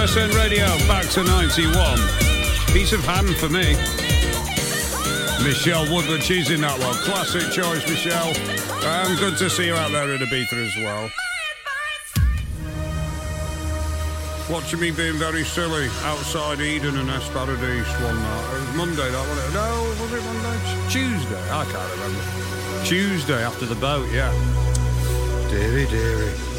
LSN Radio, back to 91. Piece of ham for me. Michelle Woodward, she's in that one. Classic choice, Michelle. Good to see you out there in Ibiza as well. Watching me being very silly outside Eden and Esparadis one night. It was Monday, that wasn't it? No, was it Monday? Tuesday? I can't remember. Tuesday after the boat, yeah. Dearie, dearie.